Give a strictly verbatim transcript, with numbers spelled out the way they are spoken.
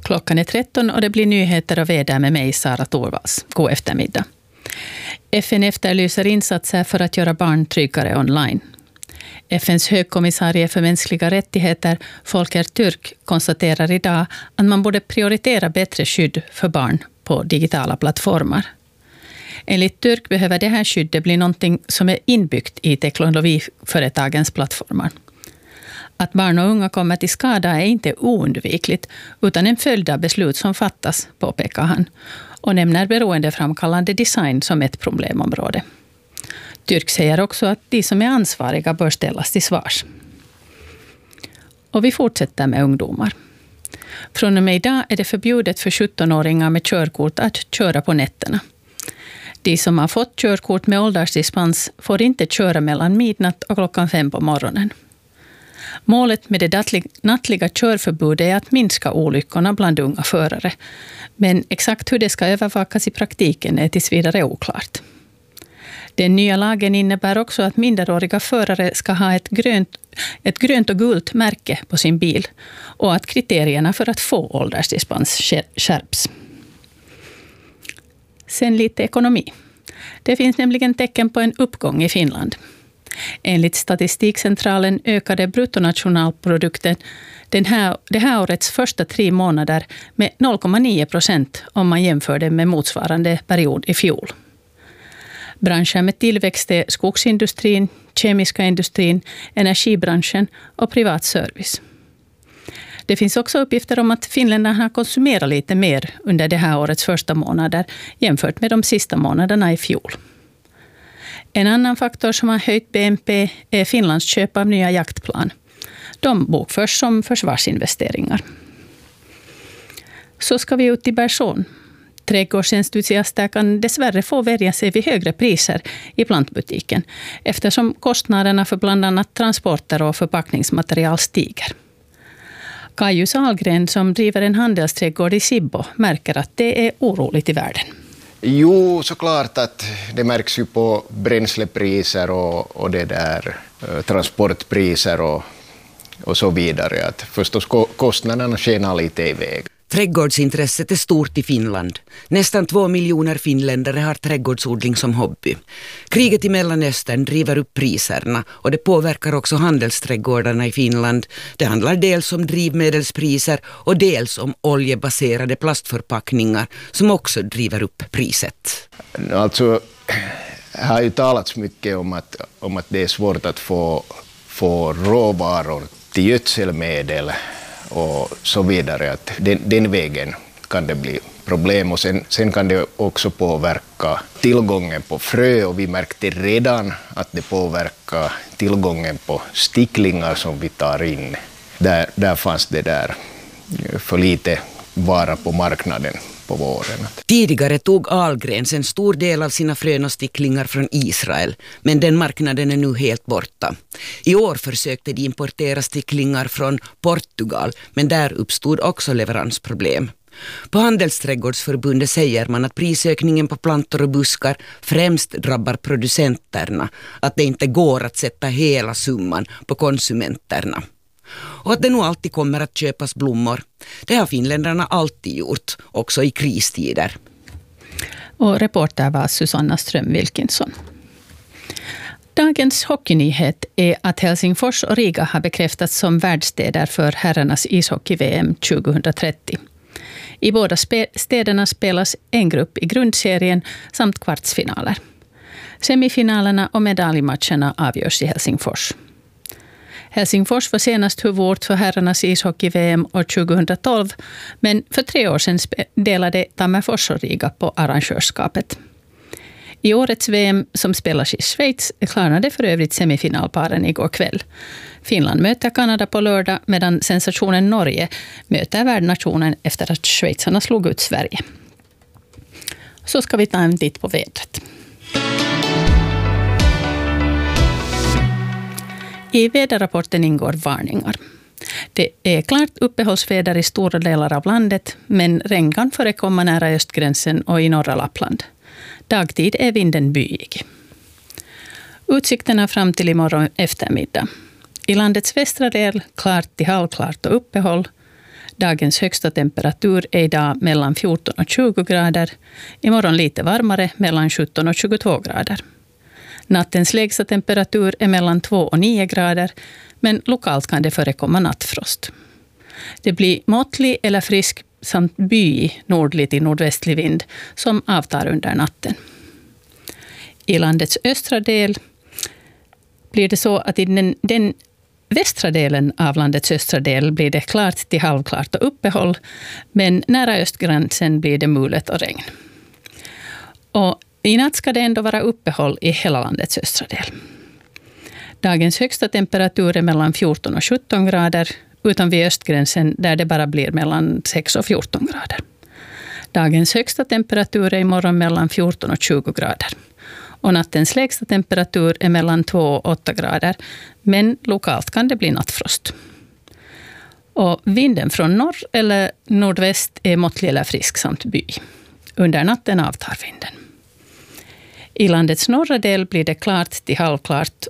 Klockan är tretton och det blir nyheter och väder med mig, Sara Torvalds. God eftermiddag. F N efterlyser insatser för att göra barn tryggare online. F N:s högkommissarie för mänskliga rättigheter, Volker Türk, konstaterar idag att man borde prioritera bättre skydd för barn på digitala plattformar. Enligt Türk behöver det här skyddet bli någonting som är inbyggt i teknologiföretagens plattformar. Att barn och unga kommer till skada är inte oundvikligt utan en följd av beslut som fattas, påpekar han, och nämner beroendeframkallande design som ett problemområde. Türk säger också att de som är ansvariga bör ställas till svars. Och vi fortsätter med ungdomar. Från och med idag är det förbjudet för sjuttonåringar med körkort att köra på nätterna. De som har fått körkort med åldersdispens får inte köra mellan midnatt och klockan fem på morgonen. Målet med det nattliga körförbudet är att minska olyckorna bland unga förare. Men exakt hur det ska övervakas i praktiken är tills vidare oklart. Den nya lagen innebär också att minderåriga förare ska ha ett grönt, ett grönt och gult märke på sin bil och att kriterierna för att få åldersdispens skärps. Sen lite ekonomi. Det finns nämligen tecken på en uppgång i Finland. Enligt Statistikcentralen ökade bruttonationalprodukten den här, det här årets första tre månader med noll komma nio procent om man jämför det med motsvarande period i fjol. Branscher med tillväxt är skogsindustrin, kemiska industrin, energibranschen och privat service. Det finns också uppgifter om att finländarna har konsumerat lite mer under det här årets första månader jämfört med de sista månaderna i fjol. En annan faktor som har höjt B N P är Finlands köp av nya jaktplan. De bokförs som försvarsinvesteringar. Så ska vi ut i Bersån. Trädgårdsentusiaster kan dessvärre få värja sig vid högre priser i plantbutiken eftersom kostnaderna för bland annat transporter och förpackningsmaterial stiger. Kajus Ahlgren som driver en handelsträdgård i Sibbo märker att det är oroligt i världen. Jo, såklart att det märks ju på bränslepriser och, och det där, eh, transportpriser och, och så vidare. Att förstås kostnaderna skenar lite iväg. Trädgårdsintresset är stort i Finland. Nästan två miljoner finländare har trädgårdsodling som hobby. Kriget i Mellanöstern driver upp priserna och det påverkar också handelsträdgårdarna i Finland. Det handlar dels om drivmedelspriser och dels om oljebaserade plastförpackningar som också driver upp priset. Alltså, det har ju talats mycket om att, om att det är svårt att få, få råvaror till gödselmedel och så vidare, att den, den vägen kan det bli problem och sen, sen kan det också påverka tillgången på frö och vi märkte redan att det påverkar tillgången på sticklingar som vi tar in. Där, där fanns det där för lite vara på marknaden på våren. Tidigare tog Ahlgrens en stor del av sina frön och sticklingar från Israel, men den marknaden är nu helt borta. I år försökte de importera sticklingar från Portugal, men där uppstod också leveransproblem. På Handelsträdgårdsförbundet säger man att prisökningen på plantor och buskar främst drabbar producenterna, att det inte går att sätta hela summan på konsumenterna. Och att det nog alltid kommer att köpas blommor. Det har finländarna alltid gjort, också i kristider. Och reporter var Susanna Ström-Wilkinson. Dagens hockeynyhet är att Helsingfors och Riga har bekräftats som värdstäder för herrarnas ishockey-V M tjugohundratrettio. I båda spe- städerna spelas en grupp i grundserien samt kvartsfinaler. Semifinalerna och medaljmatcherna avgörs i Helsingfors. Helsingfors var senast huvudort för herrarnas ishockey-V M år tjugohundratolv, men för tre år sedan delade Tammerfors och Riga på arrangörskapet. I årets V M som spelas i Schweiz klarade för övrigt semifinalparen igår kväll. Finland möter Kanada på lördag medan sensationen Norge möter värdnationen efter att schweizarna slog ut Sverige. Så ska vi ta en titt på vädret. I väderrapporten ingår varningar. Det är klart uppehållsväder i stora delar av landet, men regn kan förekomma nära östgränsen och i norra Lappland. Dagtid är vinden byig. Utsikterna fram till imorgon eftermiddag. I landets västra del klart till halvklart och uppehåll. Dagens högsta temperatur är idag mellan fjorton och tjugo grader. Imorgon lite varmare, mellan sjutton och tjugotvå grader. Nattens lägsta temperatur är mellan två och nio grader, men lokalt kan det förekomma nattfrost. Det blir måttlig eller frisk samt byig nordlig till nordvästlig vind som avtar under natten. I landets östra del blir det så att i den, den västra delen av landets östra del blir det klart till halvklart och uppehåll, men nära östgränsen blir det mulet och regn. Och i natt ska det ändå vara uppehåll i hela landets östra del. Dagens högsta temperatur är mellan fjorton och sjutton grader, utan vid östgränsen där det bara blir mellan sex och fjorton grader. Dagens högsta temperatur är imorgon mellan fjorton och tjugo grader. Och nattens lägsta temperatur är mellan två och åtta grader, men lokalt kan det bli nattfrost. Och vinden från norr eller nordväst är måttlig eller frisk samt byig. Under natten avtar vinden. I landets norra del blir det klart till halvklart